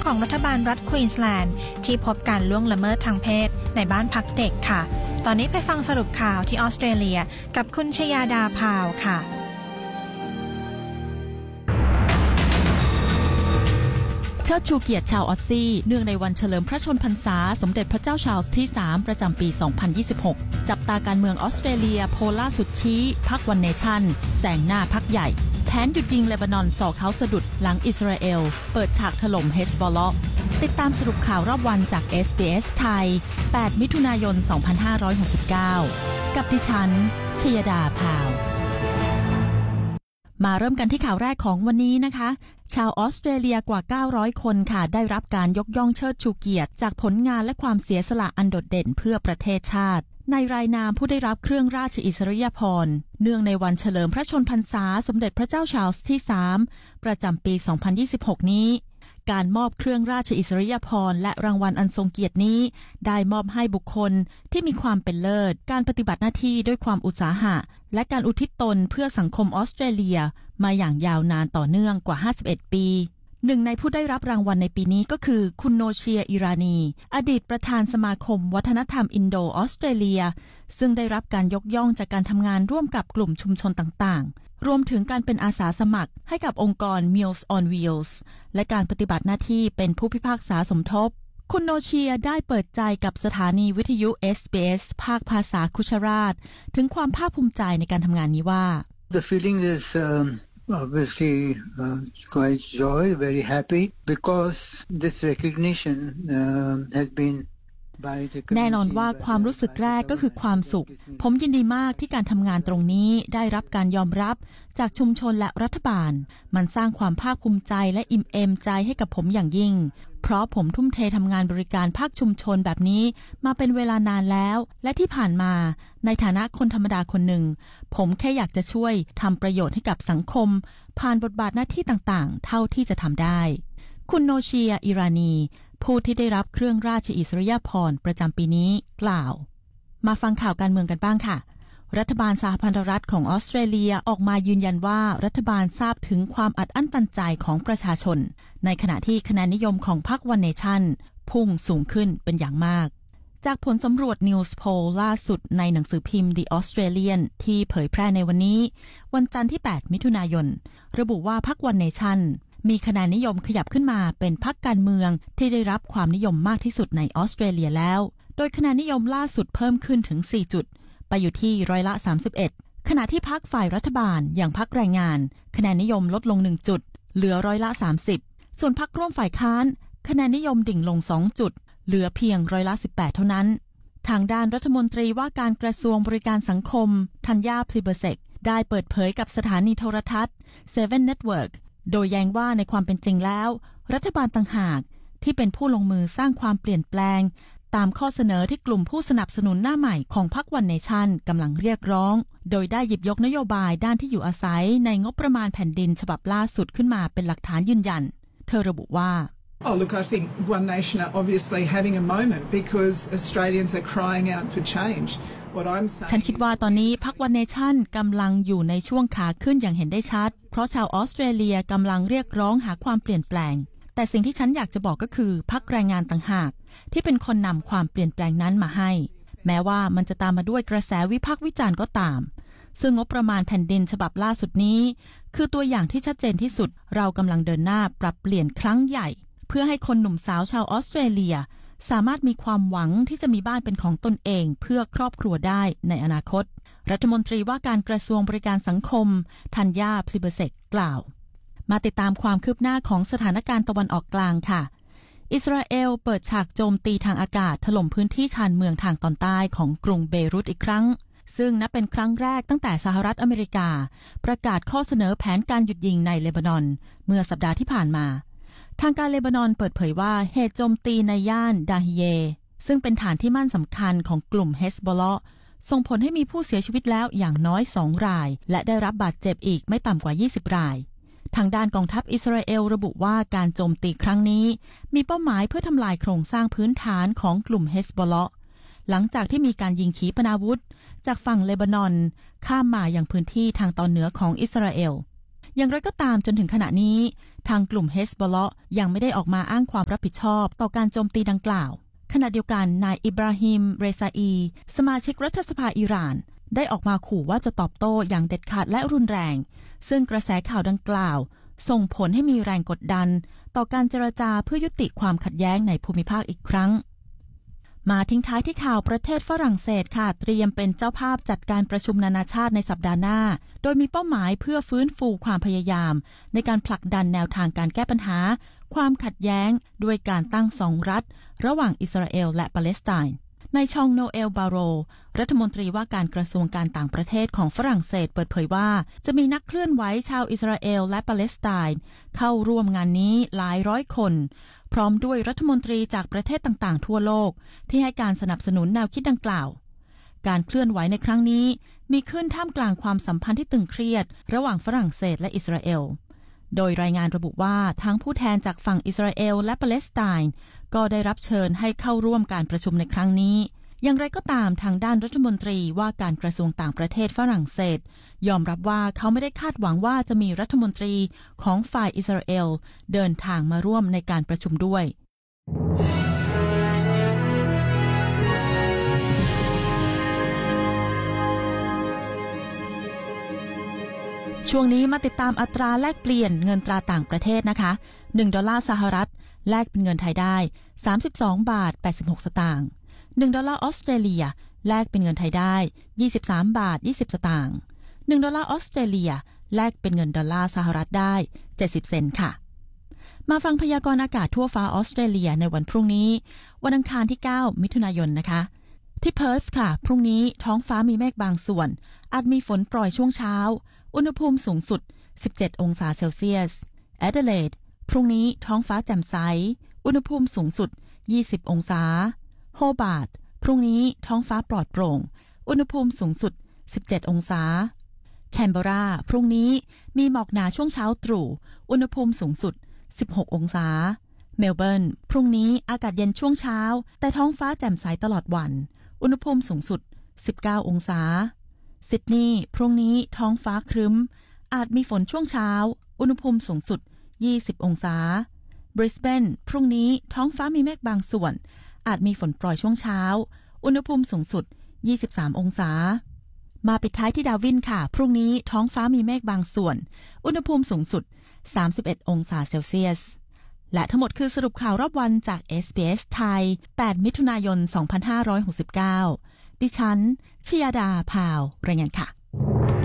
ของรัฐบาลรัฐควีนสแลนด์ที่พบการล่วงละเมิดทางเพศในบ้านพักเด็กค่ะตอนนี้ไปฟังสรุปข่าวที่ออสเตรเลียกับคุณชยาดาพาวค่ะเชิดชูเกียรติชาวออสซี่เนื่องในวันเฉลิมพระชนพรรษาสมเด็จพระเจ้าชาร์ลส์ที่ 3 ประจำปี 2026 จับตาการเมืองออสเตรเลียโพลล่าสุดชี้พรรควันเนชั่นแซงหน้าพรรคใหญ่แผนหยุดยิงเลบานอนส่อเขาสะดุดหลังอิสราเอลเปิดฉากถล่มเฮซบอลเลาะห์ติดตามสรุปข่าวรอบวันจาก SBS ไทย 8 มิถุนายน 2569 กับดิฉันชยดาพาวมาเริ่มกันที่ข่าวแรกของวันนี้นะคะชาวออสเตรเลียกว่า900คนค่ะได้รับการยกย่องเชิดชูเกียรติจากผลงานและความเสียสละอันโดดเด่นเพื่อประเทศชาติในรายนามผู้ได้รับเครื่องราชอิสริยาภรณ์เนื่องในวันเฉลิมพระชนพรรษาสมเด็จพระเจ้าชาร์ลส์ที่ 3 ประจำปี 2026 นี้การมอบเครื่องราชอิสริยาภรณ์และรางวัลอันทรงเกียรตินี้ได้มอบให้บุคคลที่มีความเป็นเลิศการปฏิบัติหน้าที่ด้วยความอุตสาหะและการอุทิศตนเพื่อสังคมออสเตรเลียมาอย่างยาวนานต่อเนื่องกว่า51ปีหนึ่งในผู้ได้รับรางวัลในปีนี้ก็คือคุณโนเชียอิรานีอดีตประธานสมาคมวัฒนธรรมอินโดออสเตรเลียซึ่งได้รับการยกย่องจากการทำงานร่วมกับกลุ่มชุมชนต่างๆรวมถึงการเป็นอาสาสมัครให้กับองค์กร Meals on Wheels และการปฏิบัติหน้าที่เป็นผู้พิพากษาสมทบคุณโนเชียได้เปิดใจกับสถานีวิทยุ SBS ภาคภาษาคุชราชถึงความภาคภูมิใจในการทำงานนี้ว่า The feeling is obviously quite joy, very happy because this recognition has been แน่นอนว่าความรู้สึกแรกก็คือความสุขผมยินดีมากที่การทำงานตรงนี้ได้รับการยอมรับจากชุมชนและรัฐบาลมันสร้างความภาคภูมิใจและอิ่มเอมใจให้กับผมอย่างยิ่งเพราะผมทุ่มเททำงานบริการภาคชุมชนแบบนี้มาเป็นเวลานานแล้วและที่ผ่านมาในฐานะคนธรรมดาคนหนึ่งผมแค่อยากจะช่วยทำประโยชน์ให้กับสังคมผ่านบทบาทหน้าที่ต่างๆเท่าที่จะทำได้คุณโนเชียอิรานีผู้ที่ได้รับเครื่องราชอิสริยาภรณ์ประจำปีนี้กล่าวมาฟังข่าวการเมืองกันบ้างค่ะรัฐบาลสหพันธรัฐของออสเตรเลียออกมายืนยันว่ารัฐบาลทราบถึงความอัดอั้นตันใจของประชาชนในขณะที่คะแนนนิยมของพรรควันเนชั่นพุ่งสูงขึ้นเป็นอย่างมากจากผลสำรวจ News Poll ล่าสุดในหนังสือพิมพ์ The Australian ที่เผยแพร่ในวันนี้วันจันทร์ที่ 8 มิถุนายนระบุว่าพรรควันเนชั่นมีคะแนนนิยมขยับขึ้นมาเป็นพรรคการเมืองที่ได้รับความนิยมมากที่สุดในออสเตรเลียแล้วโดยคะแนนนิยมล่าสุดเพิ่มขึ้นถึง4จุดไปอยู่ที่31%ขณะที่พรรคฝ่ายรัฐบาลอย่างพรรคแรงงานคะแนนนิยมลดลง1จุดเหลือ30%ส่วนพรรคร่วมฝ่ายค้านคะแนนนิยมดิ่งลง2จุดเหลือเพียง18%เท่านั้นทางด้านรัฐมนตรีว่าการกระทรวงบริการสังคมธัญญา พลิเบเซกได้เปิดเผยกับสถานีโทรทัศน์ Seven Networkโดยแย้งว่าในความเป็นจริงแล้วรัฐบาลต่างหากที่เป็นผู้ลงมือสร้างความเปลี่ยนแปลงตามข้อเสนอที่กลุ่มผู้สนับสนุนหน้าใหม่ของพรรควันเนชั่นกำลังเรียกร้องโดยได้หยิบยกนโยบายด้านที่อยู่อาศัยในงบประมาณแผ่นดินฉบับล่าสุดขึ้นมาเป็นหลักฐานยืนยันเธอระบุว่า Oh, look, I think One Nation are obviously having a moment because Australians are crying out for change. What I'm saying ฉันคิดว่าตอนนี้พรรควันเนชั่นกำลังอยู่ในช่วงขาขึ้นอย่างเห็นได้ชัดเพราะชาวออสเตรเลียกำลังเรียกร้องหาความเปลี่ยนแปลงแต่สิ่งที่ฉันอยากจะบอกก็คือพรรคแรงงานต่างหากที่เป็นคนนำความเปลี่ยนแปลงนั้นมาให้แม้ว่ามันจะตามมาด้วยกระแสวิพากษ์วิจารณ์ก็ตามซึ่งงบประมาณแผ่นดินฉบับล่าสุดนี้คือตัวอย่างที่ชัดเจนที่สุดเรากำลังเดินหน้าปรับเปลี่ยนครั้งใหญ่เพื่อให้คนหนุ่มสาวชาวออสเตรเลียสามารถมีความหวังที่จะมีบ้านเป็นของตนเองเพื่อครอบครัวได้ในอนาคตรัฐมนตรีว่าการกระทรวงบริการสังคมธัญญา พลิเบเซกกล่าวมาติดตามความคืบหน้าของสถานการณ์ตะวันออกกลางค่ะอิสราเอลเปิดฉากโจมตีทางอากาศถล่มพื้นที่ชานเมืองทางตอนใต้ของกรุงเบรุตอีกครั้งซึ่งนับเป็นครั้งแรกตั้งแต่สหรัฐอเมริกาประกาศข้อเสนอแผนการหยุดยิงในเลบานอนเมื่อสัปดาห์ที่ผ่านมาทางการเลบานอนเปิดเผยว่าเหตุโจมตีในย่านดาฮิเยซึ่งเป็นฐานที่มั่นสำคัญของกลุ่มเฮซบอลเลาะห์ส่งผลให้มีผู้เสียชีวิตแล้วอย่างน้อย2รายและได้รับบาดเจ็บอีกไม่ต่ำกว่า20รายทางด้านกองทัพอิสราเอลระบุว่าการโจมตีครั้งนี้มีเป้าหมายเพื่อทำลายโครงสร้างพื้นฐานของกลุ่มเฮซบอลเลาะห์หลังจากที่มีการยิงขีปนาวุธจากฝั่งเลบานอนข้ามมายังพื้นที่ทางตอนเหนือของอิสราเอลอย่างไรก็ตามจนถึงขณะนี้ทางกลุ่มเฮซบอลเลาะห์ยังไม่ได้ออกมาอ้างความรับผิดชอบต่อการโจมตีดังกล่าวขณะเดียวกันนายอิบราฮิม เรซาอีสมาชิกรัฐสภาอิหร่านได้ออกมาขู่ว่าจะตอบโต้อย่างเด็ดขาดและรุนแรงซึ่งกระแสข่าวดังกล่าวส่งผลให้มีแรงกดดันต่อการเจรจาเพื่อยุติความขัดแย้งในภูมิภาคอีกครั้งมาทิ้งท้ายที่ข่าวประเทศฝรั่งเศสค่ะเตรียมเป็นเจ้าภาพจัดการประชุมนานาชาติในสัปดาห์หน้าโดยมีเป้าหมายเพื่อฟื้นฟูความพยายามในการผลักดันแนวทางการแก้ปัญหาความขัดแย้งด้วยการตั้ง2 รัฐระหว่างอิสราเอลและปาเลสไตน์นายชองโนเอลบาโรรัฐมนตรีว่าการกระทรวงการต่างประเทศของฝรั่งเศสเปิดเผยว่าจะมีนักเคลื่อนไหวชาวอิสราเอลและปาเลสไตน์เข้าร่วมงานนี้หลายร้อยคนพร้อมด้วยรัฐมนตรีจากประเทศต่างๆทั่วโลกที่ให้การสนับสนุนแนวคิดดังกล่าวการเคลื่อนไหวในครั้งนี้มีขึ้นท่ามกลางความสัมพันธ์ที่ตึงเครียดระหว่างฝรั่งเศสและอิสราเอลโดยรายงานระบุว่าทั้งผู้แทนจากฝั่งอิสราเอลและปาเลสไตน์ก็ได้รับเชิญให้เข้าร่วมการประชุมในครั้งนี้อย่างไรก็ตามทางด้านรัฐมนตรีว่าการกระทรวงต่างประเทศฝรั่งเศสยอมรับว่าเขาไม่ได้คาดหวังว่าจะมีรัฐมนตรีของฝ่ายอิสราเอลเดินทางมาร่วมในการประชุมด้วยช่วงนี้มาติดตามอัตราแลกเปลี่ยนเงินตราต่างประเทศนะคะ1ดอลลาร์สหรัฐแลกเป็นเงินไทยได้32 บาท 86 สตางค์1ดอลลาร์ออสเตรเลียแลกเป็นเงินไทยได้23 บาท 20 สตางค์1ดอลลาร์ออสเตรเลียแลกเป็นเงินดอลลาร์สหรัฐได้70 เซนต์ค่ะมาฟังพยากรณ์อากาศทั่วฟ้าออสเตรเลียในวันพรุ่งนี้วันอังคารที่9มิถุนายนนะคะที่เพิร์ธค่ะพรุ่งนี้ท้องฟ้ามีเมฆบางส่วนอาจมีฝนโปรยช่วงเช้าอุณหภูมิสูงสุด17 องศาเซลเซียสแอดิเลดพรุ่งนี้ท้องฟ้าแจ่มใสอุณหภูมิสูงสุด20 องศาโฮบาร์ตพรุ่งนี้ท้องฟ้าปลอดโปร่งอุณหภูมิสูงสุด17 องศาแคนเบอราพรุ่งนี้มีหมอกหนาช่วงเช้าตรู่อุณหภูมิสูงสุด16 องศาเมลเบิร์นพรุ่งนี้อากาศเย็นช่วงเช้าแต่ท้องฟ้าแจ่มใสตลอดวันอุณหภูมิสูงสุด19 องศาซิดนีย์พรุ่งนี้ท้องฟ้าครึ้มอาจมีฝนช่วงเช้าอุณหภูมิสูงสุด20 องศาบริสเบนพรุ่งนี้ท้องฟ้ามีเมฆบางส่วนอาจมีฝนโปรยช่วงเช้าอุณหภูมิสูงสุด23 องศามาปิดท้ายที่ดาวินค่ะพรุ่งนี้ท้องฟ้ามีเมฆบางส่วนอุณหภูมิสูงสุด31 องศาเซลเซียสและทั้งหมดคือสรุปข่าวรอบวันจาก SBS ไทย8 มิถุนายน 2569ดิฉันชยาดาพาวรายงานค่ะ